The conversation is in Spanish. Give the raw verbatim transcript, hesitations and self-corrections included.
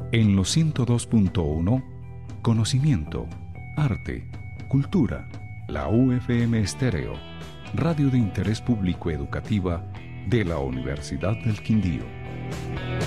En los ciento dos punto uno, conocimiento, arte, cultura, la U F M Estéreo, radio de interés público educativa de la Universidad del Quindío.